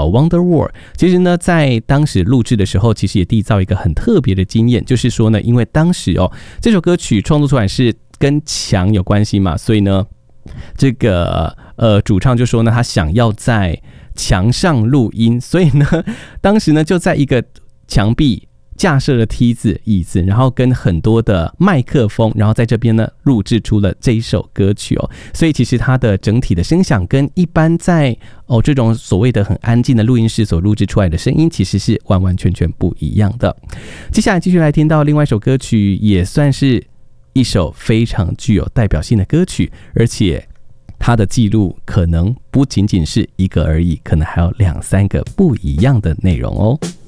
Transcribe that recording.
Wonder World， 其实呢在当时录制的时候，其实也缔造一个很特别的经验，就是说呢，因为当时这首歌曲创作出来是跟墙有关系嘛，所以呢这个主唱就说呢，他想要在墙上录音，所以呢当时呢就在一个墙壁架设了梯子、椅子，然后跟很多的麦克风，然后在这边呢录制出了这一首歌曲所以其实它的整体的声响跟一般在这种所谓的很安静的录音室所录制出来的声音其实是完完全全不一样的。接下来继续来听到另外一首歌曲，也算是一首非常具有代表性的歌曲，而且它的记录可能不仅仅是一个而已，可能还有2-3个不一样的内容